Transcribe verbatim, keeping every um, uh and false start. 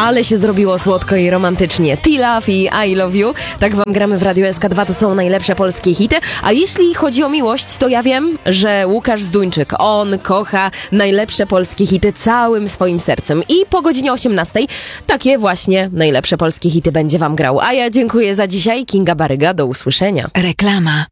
ale się zrobiło słodko i romantycznie. T-Love i I Love You. Tak wam gramy w Radiu S K dwa, to są najlepsze polskie hity. A jeśli chodzi o miłość, to ja wiem, że Łukasz Zduńczyk, on kocha najlepsze polskie hity całym swoim sercem. I po godzinie osiemnastej takie właśnie najlepsze polskie hity będzie wam grał. A ja dziękuję za dzisiaj. Kinga Baryga, do usłyszenia. Reklama.